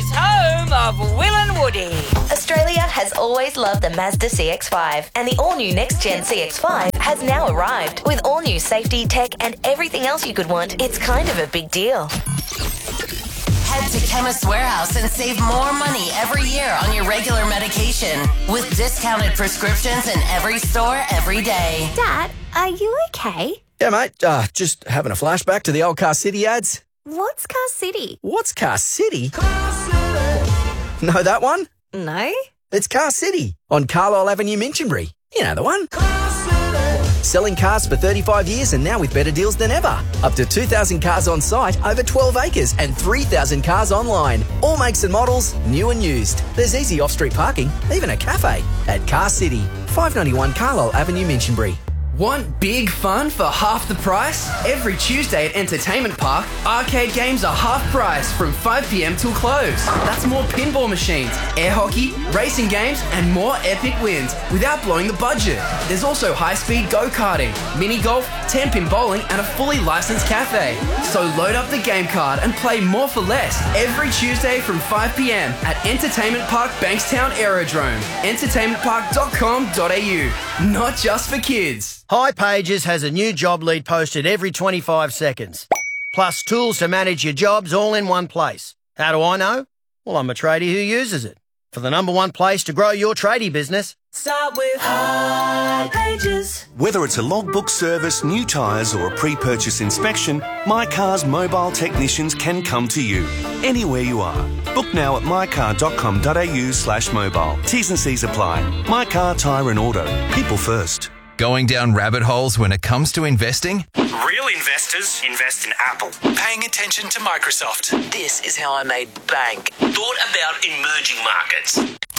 is home of Will and Woody. Australia has always loved the Mazda CX-5, and the all-new next-gen CX-5 has now arrived. With all-new safety, tech, and everything else you could want, it's kind of a big deal. Head to Chemist Warehouse and save more money every year on your regular medication with discounted prescriptions in every store every day. Dad, are you okay? Yeah, mate. Just having a flashback to the old Car City ads. What's Car City? What's Car City? Know that one? No. It's Car City on Carlisle Avenue, Minchinbury. You know the one. Selling cars for 35 years and now with better deals than ever. Up to 2,000 cars on site, over 12 acres and 3,000 cars online. All makes and models, new and used. There's easy off-street parking, even a cafe at Car City, 591 Carlisle Avenue, Minchinbury. Want big fun for half the price? Every Tuesday at Entertainment Park, arcade games are half price from 5 p.m. till close. That's more pinball machines, air hockey, racing games, and more epic wins without blowing the budget. There's also high-speed go-karting, mini golf, 10-pin bowling, and a fully licensed cafe. So load up the game card and play more for less every Tuesday from 5 p.m. at Entertainment Park Bankstown Aerodrome. entertainmentpark.com.au. Not just for kids. hipages has a new job lead posted every 25 seconds. Plus tools to manage your jobs all in one place. How do I know? Well, I'm a tradie who uses it. For the number one place to grow your tradie business, Start with hipages. Whether it's a logbook service, new tyres or a pre-purchase inspection, My Car's mobile technicians can come to you, anywhere you are. Book now at mycar.com.au/mobile. T's and C's apply. My Car Tyre and Auto. People first. Going down rabbit holes when it comes to investing? Real investors invest in Apple. Paying attention to Microsoft. This is how I made bank. Thought about emerging markets.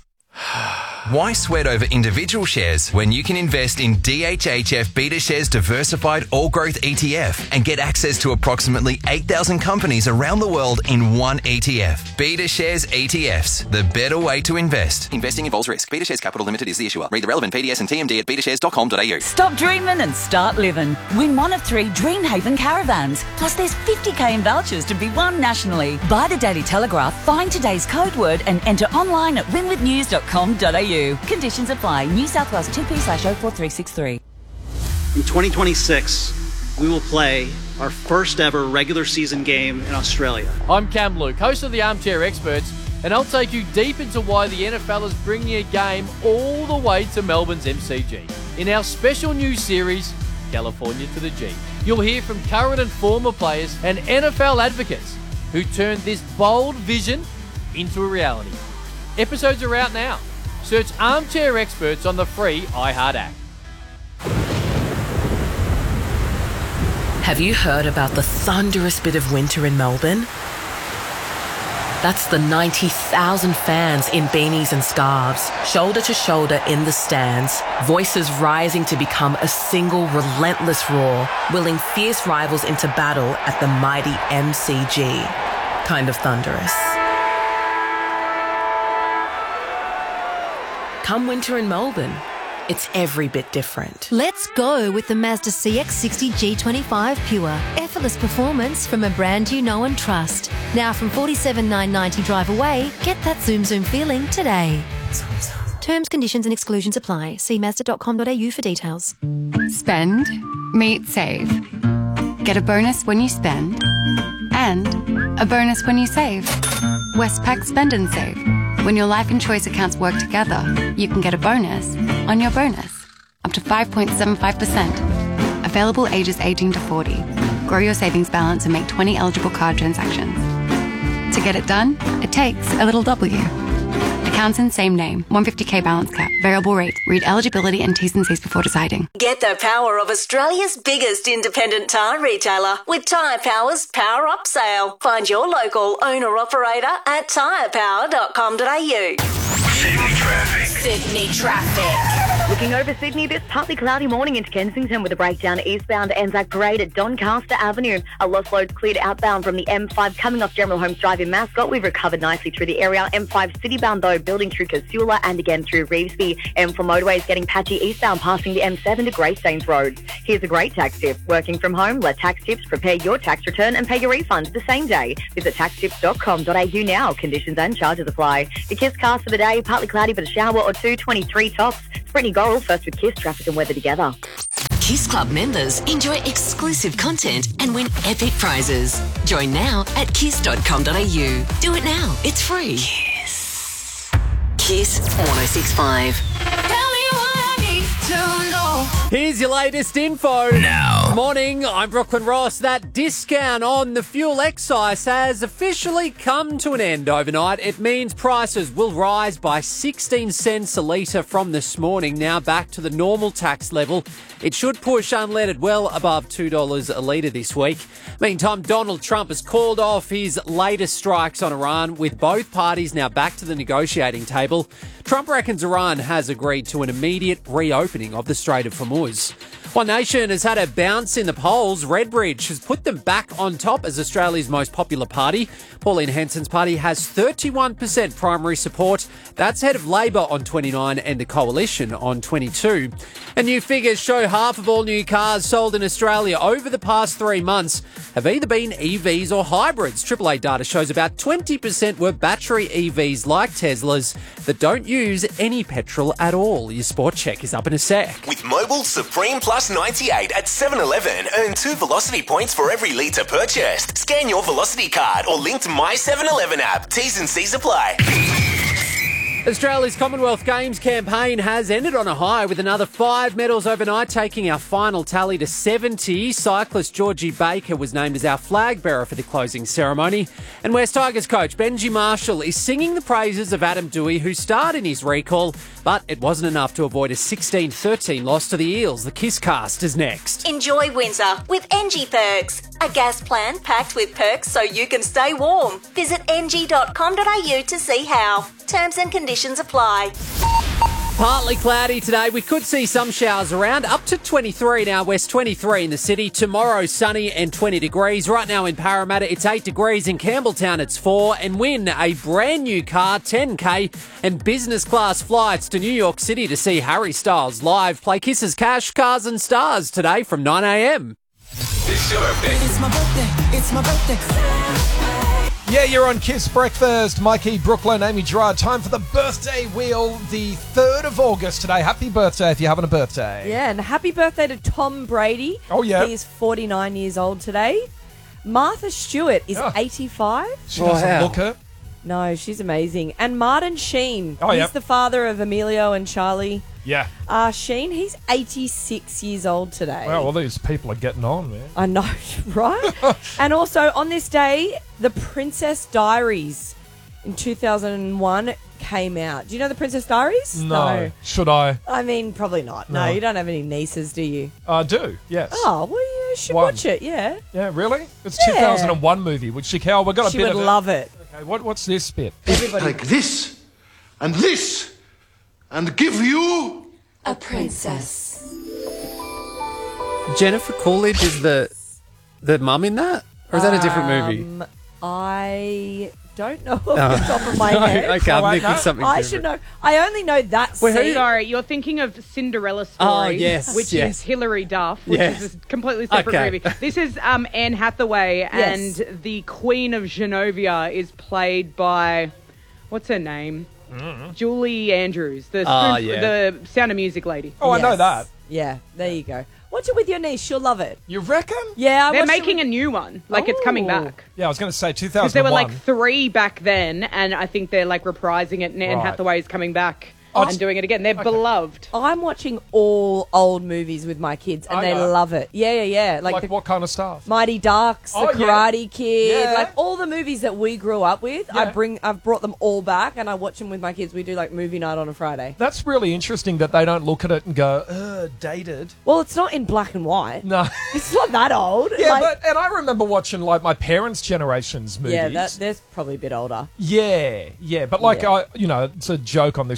Why sweat over individual shares when you can invest in DHHF BetaShares Diversified All Growth ETF and get access to approximately 8,000 companies around the world in one ETF? BetaShares ETFs, the better way to invest. Investing involves risk. BetaShares Capital Limited is the issuer. Read the relevant PDS and TMD at betashares.com.au. Stop dreaming and start living. Win one of 3 Dreamhaven caravans. Plus there's 50k in vouchers to be won nationally. Buy the Daily Telegraph, find today's code word and enter online at winwithnews.com.au. Conditions apply. New South Wales 2P/04363. In 2026, we will play our first ever regular season game in Australia. I'm Cam Luke, host of the Armchair Experts, and I'll take you deep into why the NFL is bringing a game all the way to Melbourne's MCG. In our special news series, California to the G, you'll hear from current and former players and NFL advocates who turned this bold vision into a reality. Episodes are out now. Search Armchair Experts on the free iHeart app. Have you heard about the thunderous bit of winter in Melbourne? That's the 90,000 fans in beanies and scarves, shoulder to shoulder in the stands, voices rising to become a single relentless roar, willing fierce rivals into battle at the mighty MCG. Kind of thunderous. Come winter in Melbourne, it's every bit different. Let's go with the Mazda CX-60 G25 Pure. Effortless performance from a brand you know and trust. Now from $47,990 drive away, get that zoom feeling today. Terms, conditions and exclusions apply. See Mazda.com.au for details. Spend, meet, save. Get a bonus when you spend and a bonus when you save. Westpac Spend and Save. When your life and choice accounts work together, you can get a bonus on your bonus, up to 5.75%. Available ages 18 to 40. Grow your savings balance and make 20 eligible card transactions. To get it done, it takes a little W. Accounts in same name, 150k balance cap, variable rate. Read eligibility and T's and C's before deciding. Get the power of Australia's biggest independent tyre retailer with Tyre Power's Power Up Sale. Find your local owner-operator at tyrepower.com.au. Sydney traffic. Sydney traffic. Looking over Sydney, this partly cloudy morning into Kensington with a breakdown eastbound Anzac Parade at Doncaster Avenue. A lost load cleared outbound from the M5 coming off General Holmes Drive in Mascot. We've recovered nicely through the area. M5 citybound though, building through Casula and again through Revesby. M4 motorways getting patchy eastbound passing the M7 to Greystanes Road. Here's a great tax tip. Working from home, let Tax Tips prepare your tax return and pay your refunds the same day. Visit taxtips.com.au now. Conditions and charges apply. The Kiss cast for the day, partly cloudy but a shower or two, 23 tops. It's Brittany Gorrell, first with Kiss, traffic and weather together. Kiss Club members enjoy exclusive content and win epic prizes. Join now at kiss.com.au. Do it now. It's free. Kiss 106.5. Here's your latest info. Now. Morning, I'm Brooklyn Ross. That discount on the fuel excise has officially come to an end overnight. It means prices will rise by 16 cents a litre from this morning, now back to the normal tax level. It should push unleaded well above $2 a litre this week. Meantime, Donald Trump has called off his latest strikes on Iran, with both parties now back to the negotiating table. Trump reckons Iran has agreed to an immediate reopening of the Strait of Hormuz. One Nation has had a bounce in the polls. Redbridge has put them back on top as Australia's most popular party. Pauline Hanson's party has 31% primary support. That's ahead of Labor on 29 and the Coalition on 22. And new figures show half of all new cars sold in Australia over the past 3 months have either been EVs or hybrids. AAA data shows about 20% were battery EVs like Teslas that don't use any petrol at all. Your sport check is up in a sec. With Mobil Supreme Plus 98 at 7-Eleven, earn 2 Velocity points for every litre purchased. Scan your Velocity card or link to My 7-Eleven app. T's and C's apply. Australia's Commonwealth Games campaign has ended on a high with another 5 medals overnight, taking our final tally to 70. Cyclist Georgie Baker was named as our flag bearer for the closing ceremony. And West Tigers coach Benji Marshall is singing the praises of Adam Dewey, who starred in his recall, but it wasn't enough to avoid a 16-13 loss to the Eels. The Kiss cast is next. Enjoy winter with NG Perks, a gas plan packed with perks so you can stay warm. Visit ng.com.au to see how. Terms and conditions apply. Partly cloudy today. We could see some showers around. Up to 23 now, west 23 in the city. Tomorrow, sunny and 20 degrees. Right now in Parramatta, it's 8 degrees. In Campbelltown, it's 4. And win a brand new car, 10K, and business class flights to New York City to see Harry Styles live. Play Kisses Cash, Cars and Stars today from 9 a.m. It's your birthday. It's my birthday. It's my birthday. Yeah, you're on Kiss Breakfast. Mikey, Brooklyn, Amy Gerard. Time for the birthday wheel, the 3rd of August today. Happy birthday if you're having a birthday. Yeah, and happy birthday to Tom Brady. Oh, yeah. He's 49 years old today. Martha Stewart is 85. She doesn't look it. No, she's amazing. And Martin Sheen. Oh, he's the father of Emilio and Charlie. Yeah. Sheen, he's 86 years old today. Wow, well, these people are getting on, man. I know, right? And also, on this day, The Princess Diaries in 2001 came out. Do you know The Princess Diaries? No. Should I? I mean, probably not. No, you don't have any nieces, do you? I do, yes. Oh, well, you should watch it, yeah. Yeah, really? It's a 2001 movie. Would she, Cal? We've got a She bit would of it. love it. Okay, what's this bit? Take this and this and give you a princess. Jennifer Coolidge is the mum in that? Or is that a different movie? I don't know off the top of my head. Okay, I'm thinking something I different. should know. I only know that scene. Sorry, you're thinking of Cinderella Story, which is Hilary Duff, which is a completely separate movie. This is Anne Hathaway, Yes. and the Queen of Genovia is played by, what's her name? Julie Andrews, the Sound of Music lady. Oh, I know that. Yeah, there you go. Watch it with your niece. She'll love it. You reckon? Yeah. They're making a new one. Like, it's coming back. Yeah, I was going to say 2001. Because there were like 3 back then, and I think they're like reprising it, and Anne Hathaway is coming back and doing it again. They're beloved. I'm watching all old movies with my kids, and they love it. Yeah. Like what kind of stuff? Mighty Ducks, The Karate Kid, Yeah. like all the movies that we grew up with. Yeah. I've brought them all back, and I watch them with my kids. We do like movie night on a Friday. That's really interesting that they don't look at it and go, dated. Well, it's not in black and white. No. It's not that old. Yeah, and I remember watching like my parents' generation's movies. Yeah, they're probably a bit older. Yeah, but like it's a joke on this show because I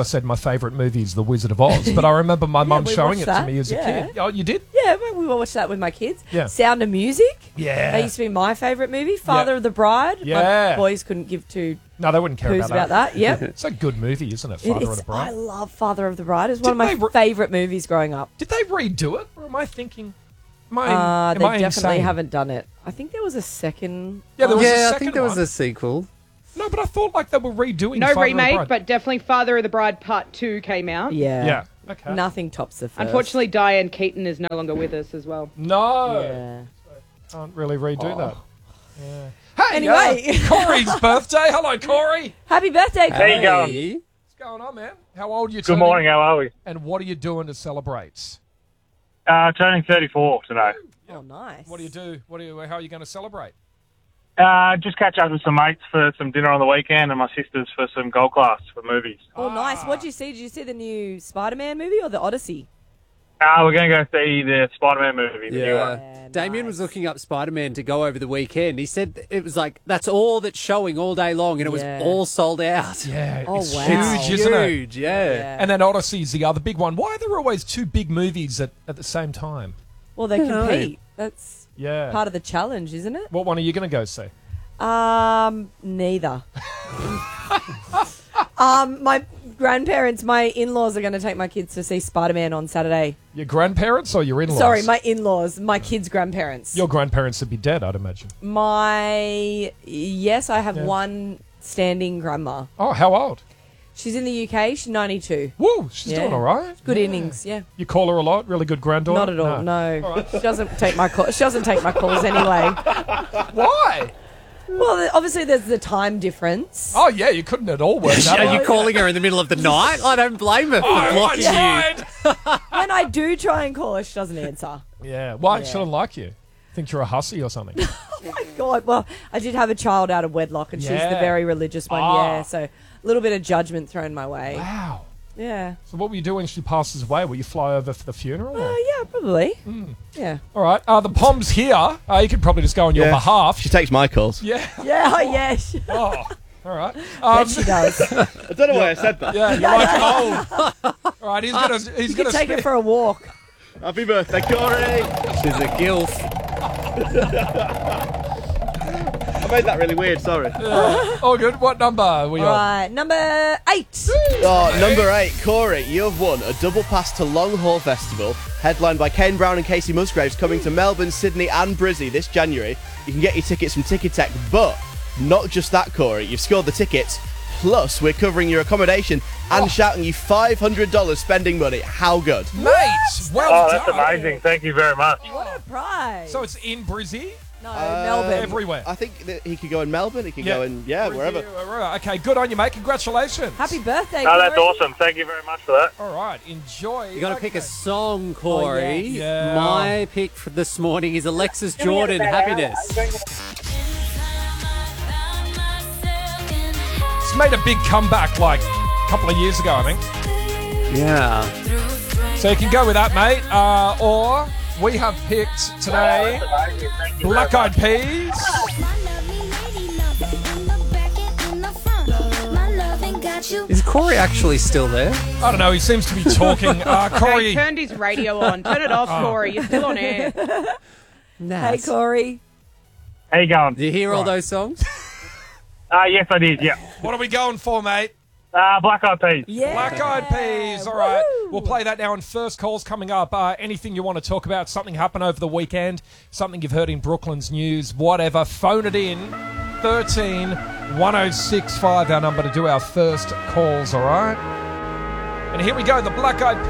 said my favourite movie is The Wizard of Oz, but I remember my mum we showing watched it that. to me as a kid. Oh, you did? Yeah, we watched that with my kids. Yeah. Sound of Music. Yeah. That used to be my favourite movie. Father of the Bride. Yeah. My boys couldn't give two No, they wouldn't care poos about that. Yep. It's a good movie, isn't it? It Father of is. the Bride. I love Father of the Bride. It's one Did of my favourite movies growing up. Did they redo it, or am I thinking? Am I They definitely insane? haven't done it. I think there was a second. Yeah, there was a I second think there was one. a sequel. No, but I thought like they were redoing. No Father of the remake, Bride. but definitely Father of the Bride Part 2 came out. Yeah. Yeah. Okay. Nothing tops the first. Unfortunately, Diane Keaton is no longer with us as well. No. Yeah. Can't really redo that. Yeah. Hey, Anyway. Corey's birthday. Hello, Corey. Happy birthday, How you Corey. going? What's going on, man? How old are you? Good morning, how are we? And what are you doing to celebrate? Turning 34 today. Oh, nice. What do you do? How are you going to celebrate? Just catch up with some mates for some dinner on the weekend and my sisters for some gold class for movies. Oh, nice. What'd you see? Did you see the new Spider-Man movie or the Odyssey? We're going to go see the Spider-Man movie, the new one. Damien was looking up Spider-Man to go over the weekend. He said it was like, that's all that's showing all day long, and it was all sold out. Yeah, Oh, it's wow. huge, isn't it? Huge, yeah. And then Odyssey's the other big one. Why are there always two big movies at the same time? Well, they don't know. compete. That's Yeah. part of the challenge, isn't it? What one are you going to go see? Neither. My grandparents, my in-laws are going to take my kids to see Spider-Man on Saturday. Your grandparents or your in-laws? Sorry, my in-laws, my kids' grandparents. Your grandparents would be dead, I'd imagine. Yes, I have one standing grandma. Oh, how old? She's in the UK. She's 92. Woo, she's doing all right. Good innings, yeah. You call her a lot? Really good granddaughter? Not at all, no. She doesn't take my calls. She doesn't take my calls anyway. Why? Well, obviously there's the time difference. Oh, yeah, you couldn't at all work that Are out. you calling her in the middle of the night? I don't blame her for blocking you. When I do try and call her, she doesn't answer. Yeah, why? She doesn't like you. Think you're a hussy or something. Oh my God. Well, I did have a child out of wedlock, and she's the Yeah. very religious one. Ah. Yeah, so a little bit of judgment thrown my way. Wow. Yeah. So what will you do when she passes away? Will you fly over for the funeral? or- Yeah, probably. Yeah. All right. The Pom's here. You could probably just go on your behalf. She takes my calls. Yeah. Yeah. Oh, yes. Oh, all right. Bet she does. I don't know why I said that. Yeah, you're like old. All right, he's gonna You can take her for a walk. Happy birthday, Corey. She's a gilf. I made that really weird, sorry. Oh, good. What number are we All on? right, number 8. Oh, number 8, Corey, you have won a double pass to Long Haul Festival, headlined by Kane Brown and Casey Musgraves, coming to Melbourne, Sydney and Brizzy this January. You can get your tickets from Ticketek, but not just that, Corey. You've scored the tickets, plus we're covering your accommodation and shouting you $500 spending money. How good? Mate, well That's done. amazing. Thank you very much. What a prize. So it's in Brizzy? No, Melbourne. Everywhere. I think that he could go in Melbourne, he could Yeah. go in, Brizzy, wherever. Okay, good on you, mate. Congratulations. Happy birthday, Oh, that's Corey. awesome. Thank you very much for that. All right, enjoy. You got to pick a song, Corey. yes. Yeah. My pick for this morning is Alexis Jordan, Happiness. It's made a big comeback like a couple of years ago, I think. Yeah. So you can go with that, mate. Or we have picked today Black Eyed Peas. Is Corey actually still there? I don't know. He seems to be talking. Corey. He turned his radio on. Turn it off, Corey. You're still on air. Hey, Corey. How you going? Do you hear all those songs? Yes, I did, yeah. What are we going for, mate? Black Eyed Peas. Yeah. Black Eyed Peas. All right. Woohoo. We'll play that now in first calls coming up. Anything you want to talk about, something happened over the weekend, something you've heard in Brooklyn's news, whatever, phone it in. 13 1065, our number to do our first calls, all right? And here we go, the Black Eyed Peas.